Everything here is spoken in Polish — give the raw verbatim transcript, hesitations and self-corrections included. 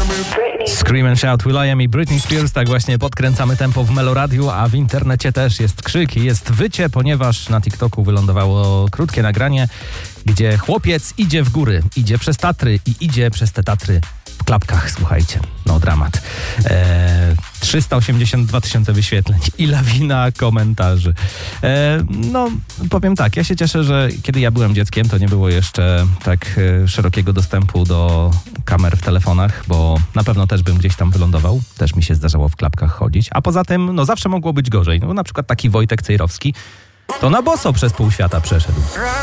Scream and Shout, Will.i.am i Britney Spears. Tak właśnie podkręcamy tempo w Meloradiu, a w internecie też jest krzyk i jest wycie, ponieważ na TikToku wylądowało krótkie nagranie, gdzie chłopiec idzie w góry, idzie przez Tatry i idzie przez te Tatry w klapkach, słuchajcie. No dramat. Eee, trzysta osiemdziesiąt dwa tysiące wyświetleń i lawina komentarzy. Eee, no, powiem tak, ja się cieszę, że kiedy ja byłem dzieckiem, to nie było jeszcze tak e, szerokiego dostępu do kamer w telefonach, bo na pewno też bym gdzieś tam wylądował. Też mi się zdarzało w klapkach chodzić. A poza tym, no zawsze mogło być gorzej. No na przykład taki Wojtek Cejrowski to na boso przez pół świata przeszedł.